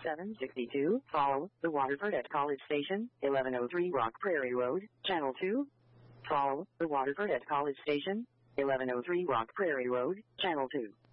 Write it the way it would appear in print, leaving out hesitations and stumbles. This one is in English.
762, follow the Waterford at College Station, 1103 Rock Prairie Road, Channel 2. Follow the Waterford at College Station, 1103 Rock Prairie Road, Channel 2.